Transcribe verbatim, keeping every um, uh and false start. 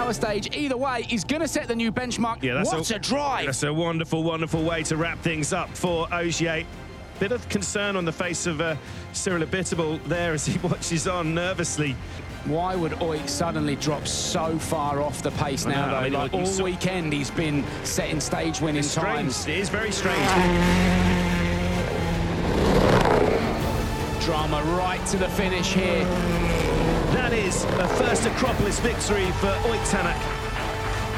power stage. Either way, he's going to set the new benchmark. Yeah, that's what a, a drive! That's a wonderful, wonderful way to wrap things up for Ogier. Bit of concern on the face of uh, Cyril Abiteboul there as he watches on nervously. Why would Oit suddenly drop so far off the pace now, though? I mean, like all saw... weekend, he's been setting stage-winning times. It is very strange. Drama right to the finish here. That is a first Acropolis victory for Oit Tanak.